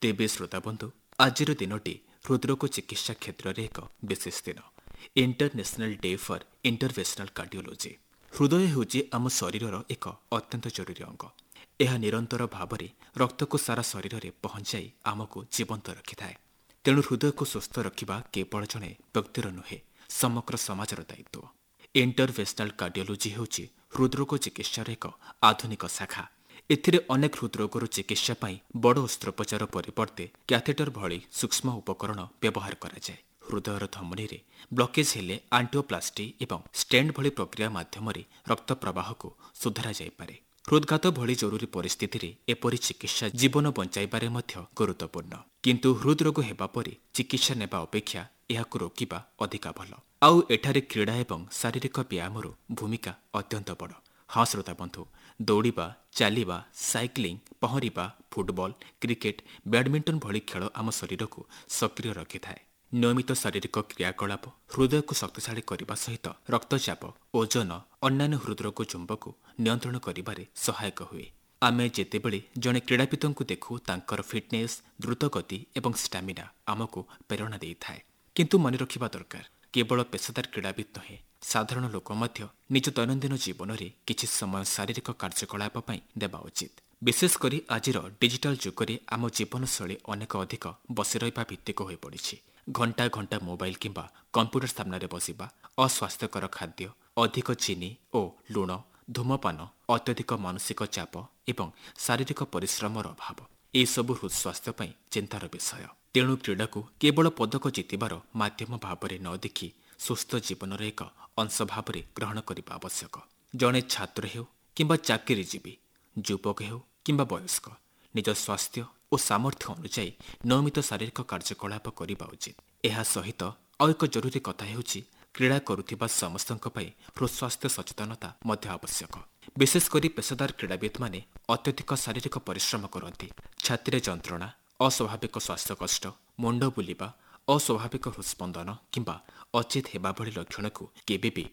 ତେବେ ଶ୍ରୋତାବନ୍ଧୁ, ଆଜିର ଦିନଟି ହୃଦରୋଗ ଚିକିତ୍ସା କ୍ଷେତ୍ରରେ ଏକ ବିଶେଷ ଦିନ। International day for ଇଣ୍ଟରଭେନ୍ସନାଲ cardiology. ହୃଦୟ ହେଉଛି ଆମ ଶରୀରର ଏକ ଅତ୍ୟନ୍ତ ଜରୁରୀ ଅଙ୍ଗ। ଏହା ନିରନ୍ତର ଭାବରେ ରକ୍ତକୁ ସାରା ଶରୀରରେ ପହଞ୍ଚାଇ ଆମକୁ ଜୀବନ୍ତ ରଖିଥାଏ। ତେଣୁ ହୃଦୟକୁ ସୁସ୍ଥ ରଖିବା କେବଳ ଜଣେ ବ୍ୟକ୍ତିର ନୁହେଁ, ସମଗ୍ର ସମାଜର ଦାୟିତ୍ୱ। ଇଣ୍ଟରଭେନ୍ସନାଲ କାର୍ଡିଓଲୋଜି ହେଉଛି ହୃଦରୋଗ ଚିକିତ୍ସାର ଏକ ଆଧୁନିକ ଶାଖା। ଏଥିରେ ଅନେକ ହୃଦରୋଗର ଚିକିତ୍ସା ପାଇଁ ବଡ଼ ଅସ୍ତ୍ରୋପଚାର ପରିବର୍ତ୍ତେ କ୍ୟାଥେଟର ଭଳି ସୂକ୍ଷ୍ମ ଉପକରଣ ବ୍ୟବହାର କରାଯାଏ। ହୃଦୟର ଧମନୀରେ ବ୍ଲକେଜ୍ ହେଲେ ଆଣ୍ଟିଓପ୍ଲାଷ୍ଟି ଏବଂ ଷ୍ଟେଣ୍ଟ ଭଳି ପ୍ରକ୍ରିୟା ମାଧ୍ୟମରେ ରକ୍ତ ପ୍ରବାହକୁ ସୁଧାରାଯାଇପାରେ। ହୃଦଘାତ ଭଳି ଜରୁରୀ ପରିସ୍ଥିତିରେ ଏପରି ଚିକିତ୍ସା ଜୀବନ ବଞ୍ଚାଇବାରେ ମଧ୍ୟ ଗୁରୁତ୍ୱପୂର୍ଣ୍ଣ। କିନ୍ତୁ ହୃଦରୋଗ ହେବା ପରେ ଚିକିତ୍ସା ନେବା ଅପେକ୍ଷା ଏହାକୁ ରୋକିବା ଅଧିକା ଭଲ। ଆଉ ଏଠାରେ କ୍ରୀଡ଼ା ଏବଂ ଶାରୀରିକ ବ୍ୟାୟାମର ଭୂମିକା ଅତ୍ୟନ୍ତ ବଡ଼। ହଁ ଶ୍ରୋତାବନ୍ଧୁ, ଦୌଡ଼ିବା, ଚାଲିବା, ସାଇକ୍ଲିଂ, ପହଁରିବା, ଫୁଟବଲ, କ୍ରିକେଟ, ବ୍ୟାଡମିଣ୍ଟନ ଭଳି ଖେଳ ଆମ ଶରୀରକୁ ସକ୍ରିୟ ରଖିଥାଏ। ନିୟମିତ ଶାରୀରିକ କ୍ରିୟାକଳାପ ହୃଦୟକୁ ଶକ୍ତିଶାଳୀ କରିବା ସହିତ ରକ୍ତଚାପ, ଓଜନ, ଅନ୍ୟାନ୍ୟ ହୃଦରୋଗ ଜୁମ୍ବକୁ ନିୟନ୍ତ୍ରଣ କରିବାରେ ସହାୟକ ହୁଏ। ଆମେ ଯେତେବେଳେ ଜଣେ କ୍ରୀଡ଼ାବିତଙ୍କୁ ଦେଖୁ, ତାଙ୍କର ଫିଟନେସ୍, ଦ୍ରୁତଗତି ଏବଂ ଷ୍ଟାମିନା ଆମକୁ ପ୍ରେରଣା ଦେଇଥାଏ। କିନ୍ତୁ ମନେ ରଖିବା ଦରକାର, କେବଳ ପେସାଦାର କ୍ରୀଡ଼ାବିତ ନୁହେଁ, ସାଧାରଣ ଲୋକ ମଧ୍ୟ ନିଜ ଦୈନନ୍ଦିନ ଜୀବନରେ କିଛି ସମୟ ଶାରୀରିକ କାର୍ଯ୍ୟକଳାପ ପାଇଁ ଦେବା ଉଚିତ। ବିଶେଷ କରି ଆଜିର ଡିଜିଟାଲ ଯୁଗରେ ଆମ ଜୀବନଶୈଳୀ ଅନେକ ଅଧିକ ବସି ରହିବା ଭିତ୍ତିକ ହୋଇପଡ଼ିଛି। ଘଣ୍ଟା ଘଣ୍ଟା ମୋବାଇଲ କିମ୍ବା କମ୍ପ୍ୟୁଟର ସାମ୍ନାରେ ବସିବା, ଅସ୍ୱାସ୍ଥ୍ୟକର ଖାଦ୍ୟ, ଅଧିକ ଚିନି ଓ ଲୁଣ, ଧୂମପାନ, ଅତ୍ୟଧିକ ମାନସିକ ଚାପ ଏବଂ ଶାରୀରିକ ପରିଶ୍ରମର ଅଭାବ ଏସବୁ ହୃଦସ୍ୱାସ୍ଥ୍ୟ ପାଇଁ ଚିନ୍ତାର ବିଷୟ। ତେଣୁ କ୍ରୀଡ଼ାକୁ କେବଳ ପଦକ ଜିତିବାର ମାଧ୍ୟମ ଭାବରେ ନ ଦେଖି ସୁସ୍ଥ ଜୀବନର ଏକ ଅଂଶ ଭାବରେ ଗ୍ରହଣ କରିବା ଆବଶ୍ୟକ। ଜଣେ ଛାତ୍ର ହେଉ କିମ୍ବା ଚାକିରିଜୀବୀ, ଯୁବକ ହେଉ କିମ୍ବା ବୟସ୍କ, ନିଜ ସ୍ୱାସ୍ଥ୍ୟ ଓ ସାମର୍ଥ୍ୟ ଅନୁଯାୟୀ ନିୟମିତ ଶାରୀରିକ କାର୍ଯ୍ୟକଳାପ କରିବା ଉଚିତ। ଏହା ସହିତ ଆଉ ଏକ ଜରୁରୀ କଥା ହେଉଛି, କ୍ରୀଡ଼ା କରୁଥିବା ସମସ୍ତଙ୍କ ପାଇଁ ହୃଦସ୍ୱାସ୍ଥ୍ୟ ସଚେତନତା ମଧ୍ୟ ଆବଶ୍ୟକ। ବିଶେଷ କରି ପେସାଦାର କ୍ରୀଡ଼ାବିତମାନେ ଅତ୍ୟଧିକ ଶାରୀରିକ ପରିଶ୍ରମ କରନ୍ତି। ଛାତିରେ ଯନ୍ତ୍ରଣା, ଅସ୍ୱାଭାବିକ ଶ୍ୱାସକଷ୍ଟ, ମୁଣ୍ଡ ବୁଲିବା, ଅସ୍ୱାଭାବିକ ହୃତ୍ସ୍ପନ୍ଦନ କିମ୍ବା ଅଚେତ ହେବା ଭଳି ଲକ୍ଷଣକୁ କେବେ ବି